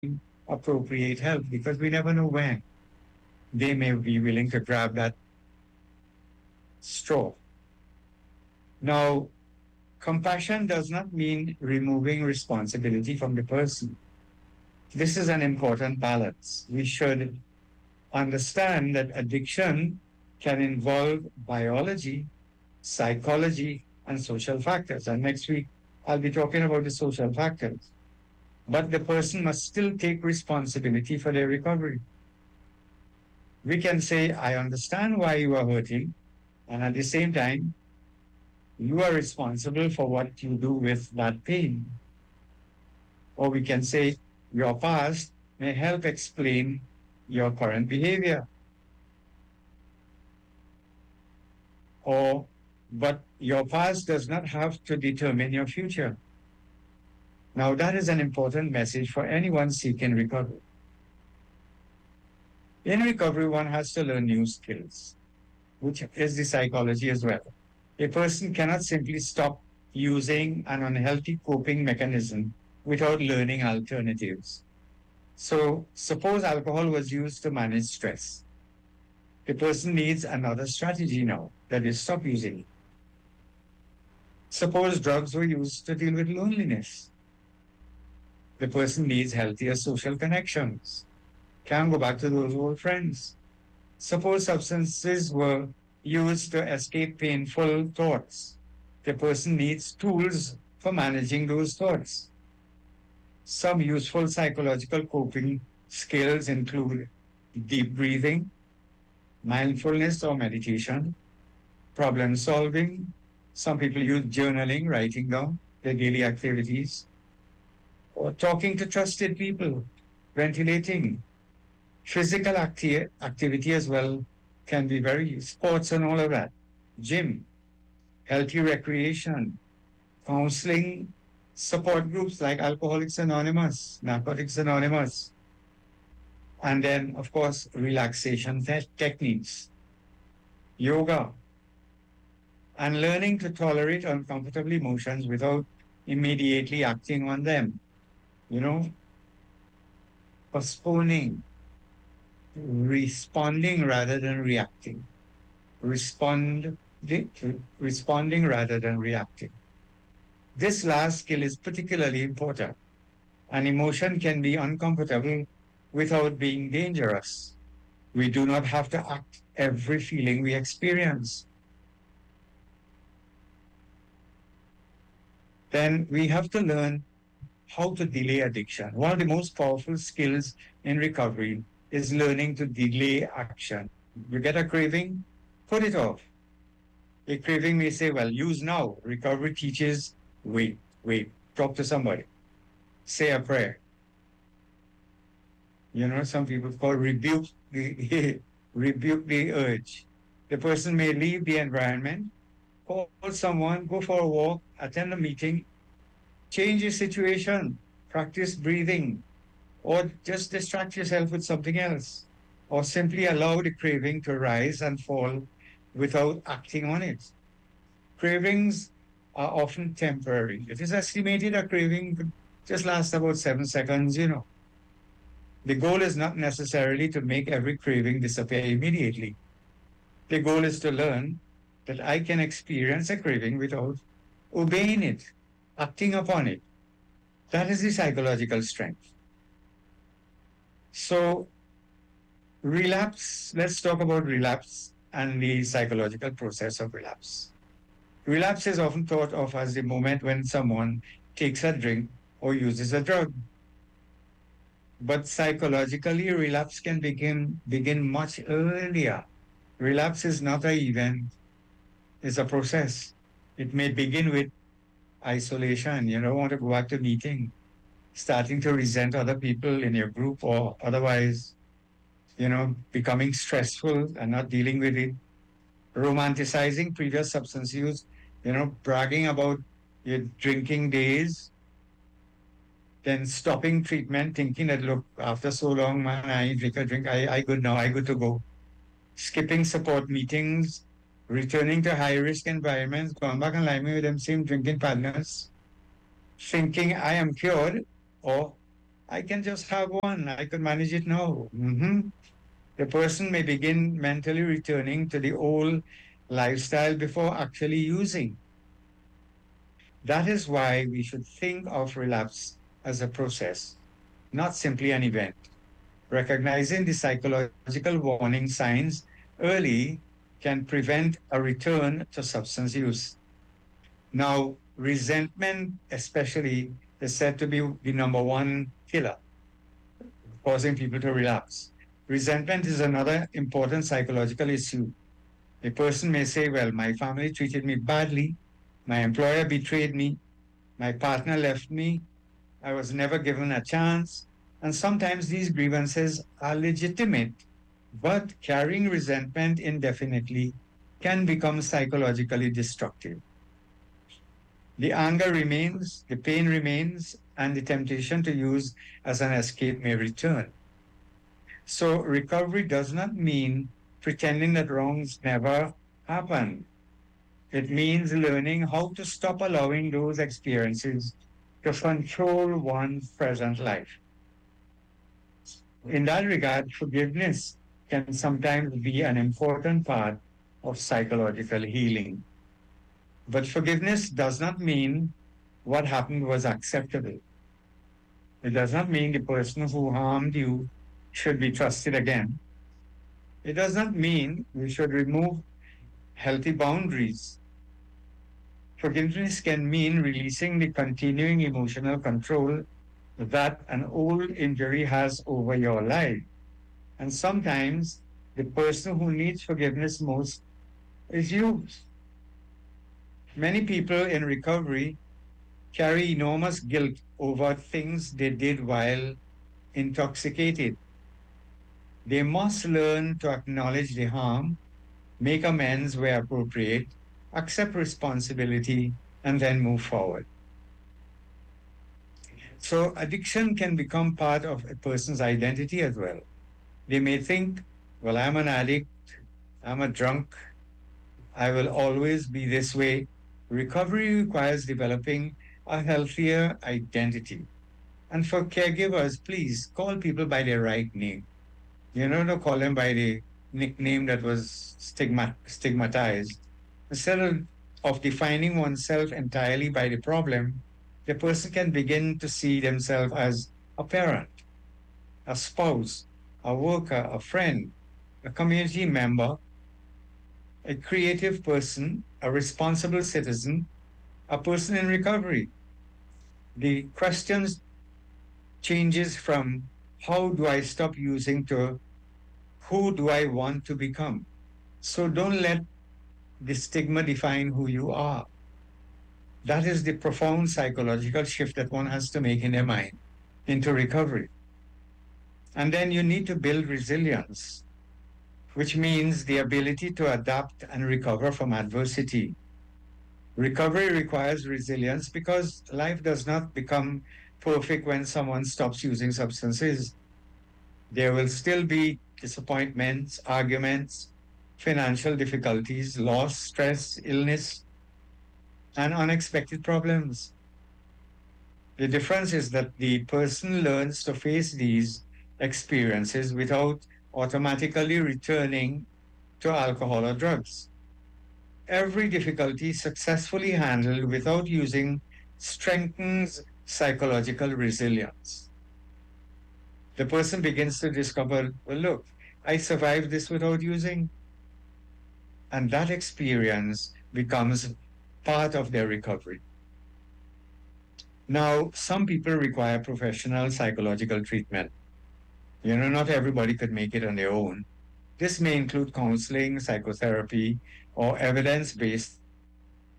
appropriate help because we never know when they may be willing to grab that straw. Now, compassion does not mean removing responsibility from the person. This is an important balance. We should understand that addiction can involve biology, psychology, and social factors. And next week, I'll be talking about the social factors. But the person must still take responsibility for their recovery. We can say, I understand why you are hurting. And at the same time, you are responsible for what you do with that pain. Or we can say, your past may help explain your current behavior. Or, but your past does not have to determine your future. Now, that is an important message for anyone seeking recovery. In recovery, one has to learn new skills, which is the psychology as well. A person cannot simply stop using an unhealthy coping mechanism without learning alternatives. So, suppose alcohol was used to manage stress. The person needs another strategy now, that is, stop using it. Suppose drugs were used to deal with loneliness. The person needs healthier social connections. Can go back to those old friends. Suppose substances were used to escape painful thoughts. The person needs tools for managing those thoughts. Some useful psychological coping skills include deep breathing, mindfulness or meditation, problem solving. Some people use journaling, writing down their daily activities, or talking to trusted people, ventilating. Physical activity as well can be very sports and all of that. Gym, healthy recreation, counseling, support groups like Alcoholics Anonymous, Narcotics Anonymous, and then, of course, relaxation techniques, yoga, and learning to tolerate uncomfortable emotions without immediately acting on them. You know, postponing, responding rather than reacting. Respond, responding rather than reacting. This last skill is particularly important. An emotion can be uncomfortable without being dangerous. We do not have to act every feeling we experience. Then we have to learn how to delay addiction. One of the most powerful skills in recovery is learning to delay action. You get a craving, put it off. A craving may say, well, use now. Recovery teaches, wait, talk to somebody, say a prayer. You know, some people call rebuke the rebuke the urge. The person may leave the environment, call someone, go for a walk, attend a meeting, change your situation, practice breathing, or just distract yourself with something else, or simply allow the craving to rise and fall without acting on it. Cravings are often temporary. It is estimated a craving could just last about 7 seconds, you know. The goal is not necessarily to make every craving disappear immediately. The goal is to learn that I can experience a craving without obeying it, acting upon it. That is the psychological strength. So, relapse, let's talk about relapse and the psychological process of relapse. Relapse is often thought of as the moment when someone takes a drink or uses a drug. But psychologically, relapse can begin much earlier. Relapse is not an event, it's a process. It may begin with isolation. You don't want to go back to meeting, starting to resent other people in your group, or otherwise, becoming stressful and not dealing with it, romanticizing previous substance use, bragging about your drinking days, then stopping treatment, thinking that, look, after so long, man, I drink a drink, I good now, I good to go. Skipping support meetings, returning to high risk environments, going back and lying with them same drinking partners, thinking I am cured or I can just have one. I could manage it now. The person may begin mentally returning to the old lifestyle before actually using. That is why we should think of relapse as a process, not simply an event. Recognizing the psychological warning signs early can prevent a return to substance use. Now, resentment, especially, is said to be the number one killer, causing people to relapse. Resentment is another important psychological issue. A person may say, well, my family treated me badly, my employer betrayed me, my partner left me, I was never given a chance. And sometimes these grievances are legitimate, but carrying resentment indefinitely can become psychologically destructive. The anger remains, the pain remains, and the temptation to use as an escape may return. So, recovery does not mean pretending that wrongs never happened. It means learning how to stop allowing those experiences to control one's present life. In that regard, forgiveness can sometimes be an important part of psychological healing. But forgiveness does not mean what happened was acceptable. It does not mean the person who harmed you should be trusted again. It does not mean we should remove healthy boundaries. Forgiveness can mean releasing the continuing emotional control that an old injury has over your life. And sometimes the person who needs forgiveness most is you. Many people in recovery carry enormous guilt over things they did while intoxicated. They must learn to acknowledge the harm, make amends where appropriate, accept responsibility, and then move forward. So, addiction can become part of a person's identity as well. They may think, well, I'm an addict, I'm a drunk, I will always be this way. Recovery requires developing a healthier identity. And for caregivers, please call people by their right name. You know, don't call them by the nickname that was stigmatized. Instead of defining oneself entirely by the problem, the person can begin to see themselves as a parent, a spouse, a worker, a friend, a community member, a creative person, a responsible citizen, a person in recovery. The questions changes from how do I stop using to who do I want to become. So don't let the stigma define who you are. That is the profound psychological shift that one has to make in their mind into recovery. And then you need to build resilience, which means the ability to adapt and recover from adversity. Recovery requires resilience because life does not become perfect when someone stops using substances. There will still be disappointments, arguments, financial difficulties, loss, stress, illness, and unexpected problems. The difference is that the person learns to face these experiences without automatically returning to alcohol or drugs. Every difficulty successfully handled without using strengthens psychological resilience. The person begins to discover, well, look, I survived this without using. And that experience becomes part of their recovery. Now, some people require professional psychological treatment. You know, not everybody could make it on their own. This may include counseling, psychotherapy, or evidence based